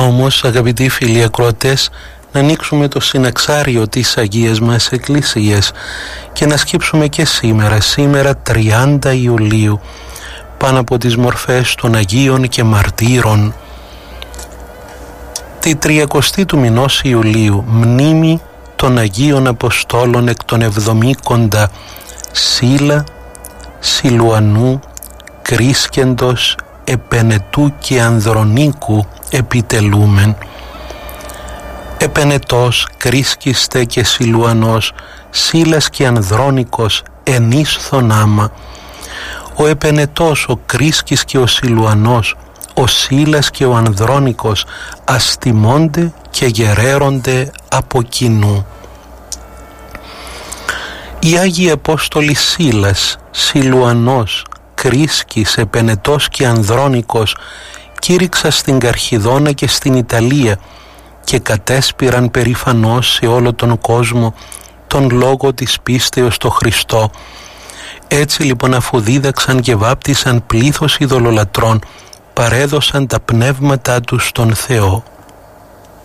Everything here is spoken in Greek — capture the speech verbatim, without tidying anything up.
όμως, αγαπητοί φίλοι ακροατές, να ανοίξουμε το συναξάριο της Αγίας μας Εκκλησίας και να σκύψουμε και σήμερα, σήμερα τριάντα Ιουλίου, πάνω από τις μορφές των Αγίων και Μαρτύρων. Τη τριακοστή του μηνός Ιουλίου, μνήμη των Αγίων Αποστόλων εκ των εβδομήκοντα Σίλα, Σιλουανού, Κρίσκεντος, Επενετού και Ανδρονίκου επιτελούμεν. Επενετός, Κρίσκιστε και Σιλουανός, Σίλας και Ανδρώνικος ενίσθον άμα. Ο Επενετός, ο Κρίσκης και ο Σιλουανός, ο Σίλας και ο Ανδρώνικος αστιμώνται και γεραίρονται από κοινού. Οι Άγιοι Απόστολοι Σίλας, Σιλουανός, Κρίσκης, Επενετός και Ανδρώνικος κήρυξαν στην Καρχιδόνα και στην Ιταλία και κατέσπηραν περήφανώς σε όλο τον κόσμο τον λόγο της πίστεως στο Χριστό. Έτσι λοιπόν, αφού δίδαξαν και βάπτισαν πλήθος ειδωλολατρών, παρέδωσαν τα πνεύματά τους στον Θεό.